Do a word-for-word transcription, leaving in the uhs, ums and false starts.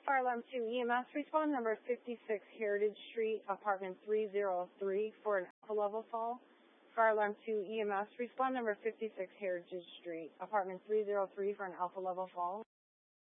Fire Alarm two E M S, respond number fifty-six Heritage Street, apartment three oh three for an alpha level fall. Fire Alarm two E M S, respond number fifty-six Heritage Street, apartment three oh three for an alpha level fall.